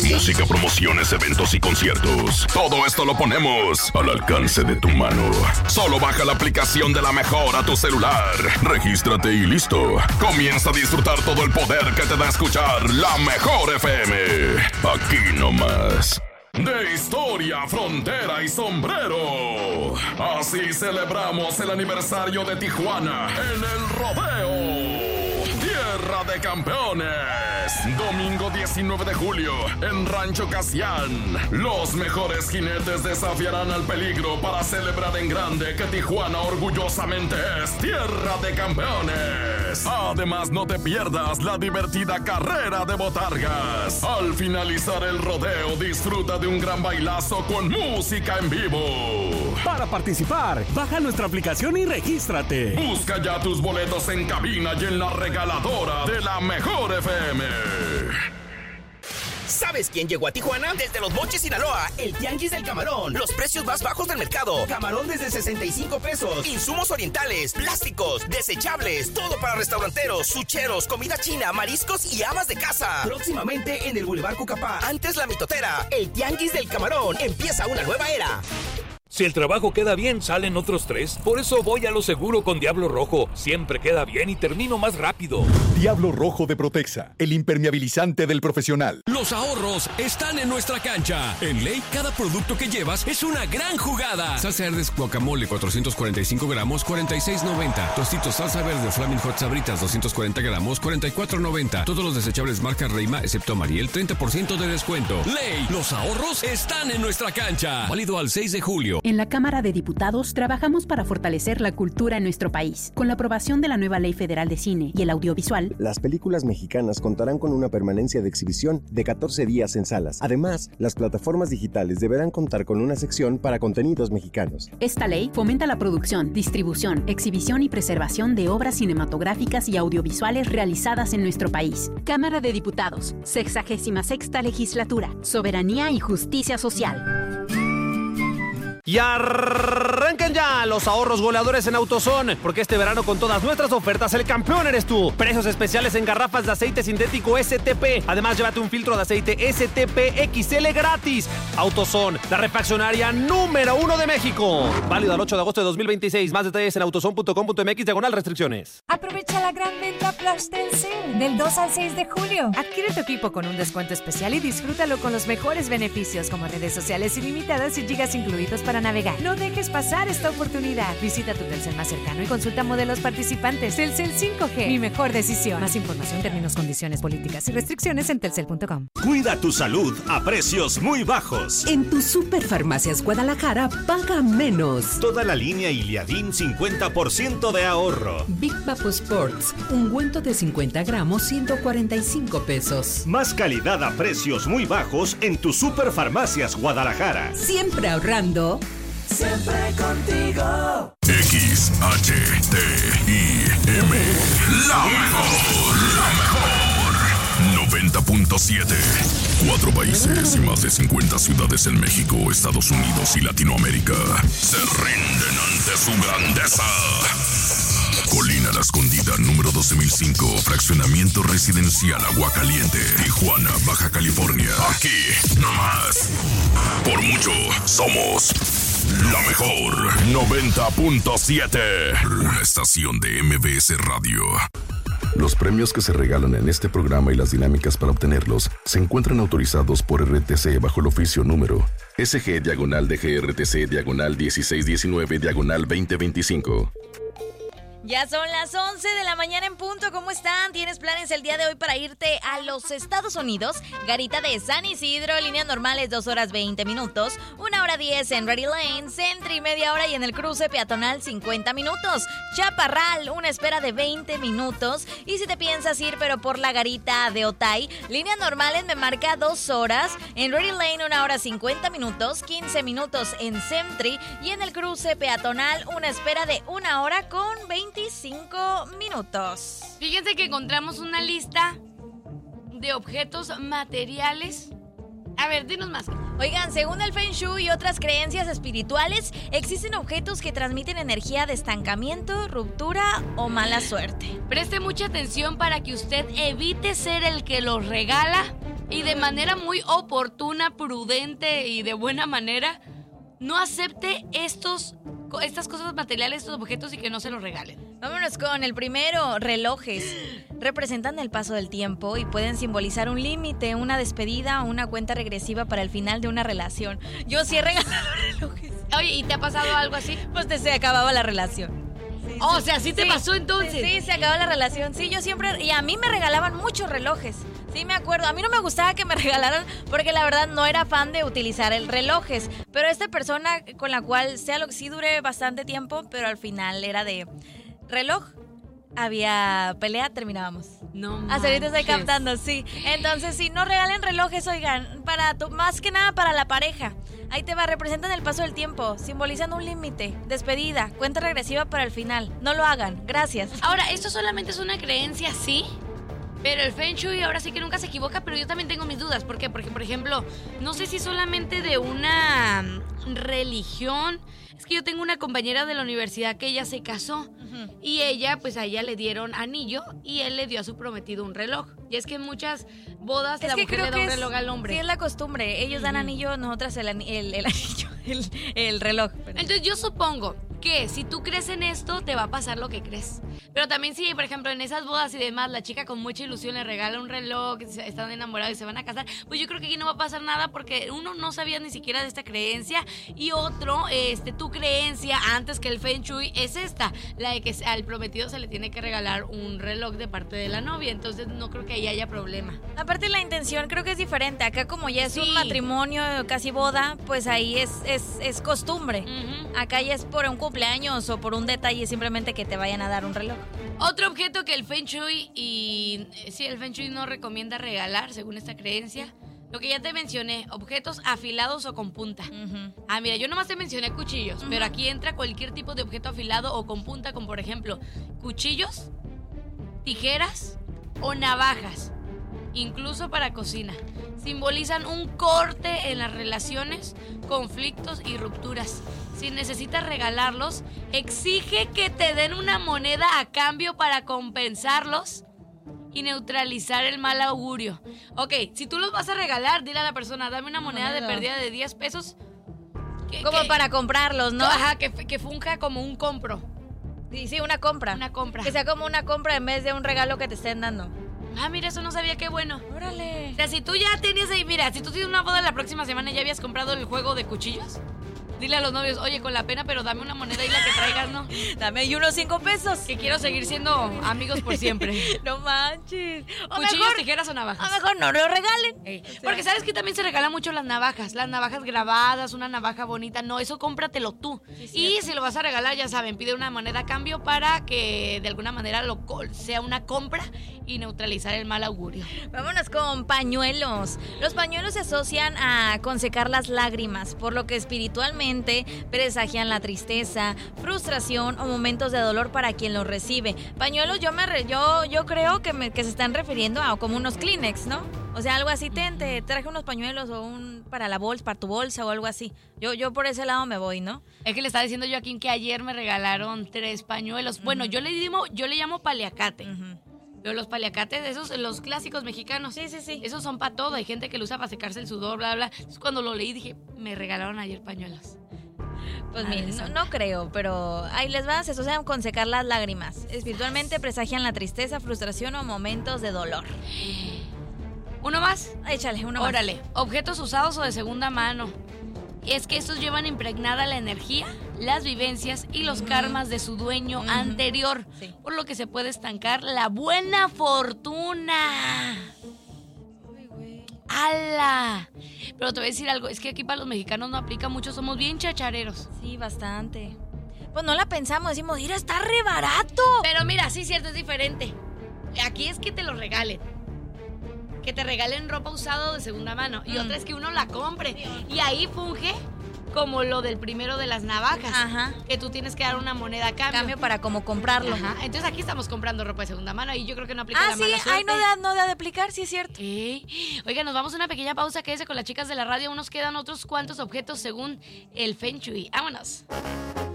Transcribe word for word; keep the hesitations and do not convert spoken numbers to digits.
Música, promociones, eventos y conciertos. Todo esto lo ponemos al alcance de tu mano. Solo baja la aplicación de La Mejor a tu celular. Regístrate y listo. Comienza a disfrutar todo el poder que te da escuchar La Mejor F M. Aquí nomás. De historia, frontera y sombrero. Así celebramos el aniversario de Tijuana en el rodeo. Tierra de Campeones. Domingo diecinueve de julio en Rancho Casián. Los mejores jinetes desafiarán al peligro para celebrar en grande que Tijuana orgullosamente es Tierra de Campeones. Además, no te pierdas la divertida carrera de botargas. Al finalizar el rodeo, disfruta de un gran bailazo con música en vivo. Para participar, baja nuestra aplicación y regístrate. Busca ya tus boletos en cabina y en la regaladora de La Mejor F M. ¿Sabes quién llegó a Tijuana? Desde Los Mochis, Sinaloa, el Tianguis del Camarón. Los precios más bajos del mercado. Camarón desde sesenta y cinco pesos. Insumos orientales, plásticos, desechables, todo para restauranteros, sucheros, comida china, mariscos y amas de casa. Próximamente en el Boulevard Cucapá. Antes La Mitotera, el Tianguis del Camarón. Empieza una nueva era. Si el trabajo queda bien, salen otros tres. Por eso voy a lo seguro con Diablo Rojo. Siempre queda bien y termino más rápido. Diablo Rojo de Protexa, el impermeabilizante del profesional. Los ahorros están en nuestra cancha. En Ley, cada producto que llevas es una gran jugada. Salsa verde guacamole, cuatrocientos cuarenta y cinco gramos, cuarenta y seis noventa. Tostitos salsa verde Flaming Hot Sabritas, doscientos cuarenta gramos, cuarenta y cuatro noventa. Todos los desechables marca Reima, excepto Mariel, treinta por ciento de descuento. Ley, los ahorros están en nuestra cancha. Válido al seis de julio. En la Cámara de Diputados trabajamos para fortalecer la cultura en nuestro país. Con la aprobación de la nueva Ley Federal de Cine y el Audiovisual, las películas mexicanas contarán con una permanencia de exhibición de catorce días en salas. Además, las plataformas digitales deberán contar con una sección para contenidos mexicanos. Esta ley fomenta la producción, distribución, exhibición y preservación de obras cinematográficas y audiovisuales realizadas en nuestro país. Cámara de Diputados, sexagésima sexta legislatura, soberanía y justicia social. Y arranquen ya los ahorros goleadores en AutoZone, porque este verano con todas nuestras ofertas el campeón eres tú. Precios especiales en garrafas de aceite sintético S T P. Además, llévate un filtro de aceite S T P X L gratis. AutoZone, la refaccionaria número uno de México. Válido al ocho de agosto de dos mil veintiséis. Más detalles en autozone punto com punto m x diagonal restricciones. Aprovecha la gran venta Flash Telcel del dos al seis de julio. Adquiere tu equipo con un descuento especial y disfrútalo con los mejores beneficios como redes sociales ilimitadas y gigas incluidos para navegar. No dejes pasar esta oportunidad. Visita tu Telcel más cercano y consulta modelos participantes. Telcel cinco G, mi mejor decisión. Más información, términos, condiciones, políticas y restricciones en telcel punto com. Cuida tu salud a precios muy bajos. En tu Superfarmacias Guadalajara paga menos. Toda la línea Iliadin cincuenta por ciento de ahorro. Big Papo Sports, ungüento de cincuenta gramos, ciento cuarenta y cinco pesos. Más calidad a precios muy bajos en tu Superfarmacias Guadalajara. Siempre ahorrando. Siempre contigo. X H T I M. La mejor. La mejor. noventa punto siete. Cuatro países y más de cincuenta ciudades en México, Estados Unidos y Latinoamérica se rinden ante su grandeza. Colina La Escondida, número doce mil cinco, fraccionamiento residencial Aguacaliente, Tijuana, Baja California. Aquí, nomás. Por mucho, somos la mejor. noventa punto siete. Una estación de M B S Radio. Los premios que se regalan en este programa y las dinámicas para obtenerlos se encuentran autorizados por R T C bajo el oficio número S G diagonal D G R T C diagonal dieciséis diecinueve diagonal veinte veinticinco. Ya son las once de la mañana en punto. ¿Cómo están? ¿Tienes planes el día de hoy para irte a los Estados Unidos? Garita de San Isidro, líneas normales dos horas veinte minutos, una hora diez en Ready Lane, Sentry media hora y en el cruce peatonal cincuenta minutos. Chaparral, una espera de veinte minutos. Y si te piensas ir pero por la Garita de Otay, líneas normales me marca dos horas, en Ready Lane una hora cincuenta minutos, quince minutos en Sentry y en el cruce peatonal una espera de una hora con veinticinco minutos. Fíjense que encontramos una lista de objetos materiales. A ver, dinos más. Oigan, según el Feng Shui y otras creencias espirituales, existen objetos que transmiten energía de estancamiento, ruptura o mala suerte. Preste mucha atención para que usted evite ser el que los regala y de manera muy oportuna, prudente y de buena manera, no acepte estos, estas cosas materiales, estos objetos y que no se los regalen. Vámonos con el primero, relojes. Representan el paso del tiempo y pueden simbolizar un límite, una despedida o una cuenta regresiva para el final de una relación. Yo sí he regalado relojes. Oye, ¿y te ha pasado algo así? Pues te se acababa la relación. Sí, oh, sí. O sea, ¿sí te sí, pasó entonces? Sí, sí, se acabó la relación. Sí, yo siempre... Y a mí me regalaban muchos relojes. Sí, me acuerdo. A mí no me gustaba que me regalaran porque la verdad no era fan de utilizar el relojes. Pero esta persona con la cual, sea lo que sí duré bastante tiempo, pero al final era de reloj. Había pelea, terminábamos. No manches. Hasta ahorita estoy captando, sí. Entonces, sí, no regalen relojes, oigan, para tu, más que nada para la pareja. Ahí te va, representan el paso del tiempo, simbolizan un límite, despedida, cuenta regresiva para el final. No lo hagan, gracias. Ahora, esto solamente es una creencia, sí, pero el Feng Shui ahora sí que nunca se equivoca, pero yo también tengo mis dudas. ¿Por qué? Porque, por ejemplo, no sé si solamente de una religión. Es que yo tengo una compañera de la universidad que ella se casó uh-huh. y ella, pues a ella le dieron anillo y él le dio a su prometido un reloj. Y es que en muchas bodas es la que mujer creo le da que un es, reloj al hombre. Sí, es la costumbre. Ellos uh-huh. dan anillo, nosotras el, el, el anillo, el, el reloj. Perdón. Entonces yo supongo que si tú crees en esto, te va a pasar lo que crees. Pero también si, por ejemplo, en esas bodas y demás, la chica con mucha ilusión le regala un reloj, están enamorados y se van a casar, pues yo creo que aquí no va a pasar nada porque uno no sabía ni siquiera de esta creencia y otro, este, tu creencia antes que el Feng Shui es esta, la de que al prometido se le tiene que regalar un reloj de parte de la novia, entonces no creo que ahí haya problema. Aparte la intención creo que es diferente, acá como ya es sí. un matrimonio, casi boda, pues ahí es, es, es costumbre. Uh-huh. Acá ya es por un cumpleaños o por un detalle simplemente que te vayan a dar un reloj. Otro objeto que el Feng Shui y sí, el Feng Shui no recomienda regalar, según esta creencia, lo que ya te mencioné, objetos afilados o con punta. Uh-huh. Ah, mira, yo nomás te mencioné cuchillos, uh-huh. pero aquí entra cualquier tipo de objeto afilado o con punta, como por ejemplo, cuchillos, tijeras o navajas, incluso para cocina. Simbolizan un corte en las relaciones, conflictos y rupturas. Si necesitas regalarlos, exige que te den una moneda a cambio para compensarlos y neutralizar el mal augurio. Ok, si tú los vas a regalar, dile a la persona, dame una moneda, moneda. de pérdida de diez pesos. Que, como que, para comprarlos, ¿no? Ajá, que, que funja como un compro. Sí, sí, una compra. Una compra. Que sea como una compra en vez de un regalo que te estén dando. Ah, mira, eso no sabía, qué bueno. Órale. O sea, si tú ya tenías ahí, mira, si tú tienes una boda la próxima semana y ya habías comprado el juego de cuchillos, dile a los novios, oye, con la pena, pero dame una moneda y la que traigas, ¿no? Dame ahí unos cinco pesos. Que quiero seguir siendo amigos por siempre. No manches. O Cuchillos, mejor, tijeras o navajas. A lo mejor no lo regalen. Hey. O sea, porque sabes que también se regalan mucho las navajas. Las navajas grabadas, una navaja bonita. No, eso cómpratelo tú. Sí, y si lo vas a regalar, ya saben, pide una moneda a cambio para que de alguna manera lo sea una compra y neutralizar el mal augurio. Vámonos con pañuelos. Los pañuelos se asocian a con secar las lágrimas, por lo que espiritualmente presagian la tristeza, frustración o momentos de dolor para quien los recibe. Pañuelos, yo me re, yo yo creo que, me, que se están refiriendo a como unos Kleenex, ¿no? O sea, algo así, te, te traje unos pañuelos o un para la bolsa, para tu bolsa o algo así. Yo yo por ese lado me voy, ¿no? Es que le estaba diciendo yo a Kim que ayer me regalaron tres pañuelos. Uh-huh. Bueno, yo le digo, yo le llamo paliacate. Uh-huh. Pero los paliacates, esos, los clásicos mexicanos. Sí, sí, sí. Esos son para todo. Hay gente que lo usa para secarse el sudor, bla, bla. Entonces, cuando lo leí dije, me regalaron ayer pañuelos. Pues mire, no, no creo, pero ahí les va, se asocian con secar las lágrimas. Espiritualmente presagian la tristeza, frustración o momentos de dolor. ¿Uno más? Échale, uno más. Órale, objetos usados o de segunda mano. Es que estos llevan impregnada la energía, las vivencias y los uh-huh. karmas de su dueño uh-huh. anterior, sí. por lo que se puede estancar la buena fortuna. Uy, güey. ¡Hala! Pero te voy a decir algo, es que aquí para los mexicanos no aplica mucho, somos bien chachareros. Sí, bastante. Pues no la pensamos, decimos, mira, está re barato. Pero mira, sí, cierto, es diferente. Aquí es que te lo regalen. Que te regalen ropa usada de segunda mano. Y mm. otra es que uno la compre. Y ahí funge como lo del primero de las navajas. Ajá. Que tú tienes que dar una moneda a cambio. Cambio para como comprarlo. Ajá. Entonces aquí estamos comprando ropa de segunda mano y yo creo que no aplica ah, la sí, mala suerte. Ay, no da, no da de aplicar, sí es cierto. ¿Eh? Oiga, nos vamos a una pequeña pausa. Quédese con las chicas de la radio. Aún nos quedan otros cuantos objetos según el Feng Shui. ¡Vámonos!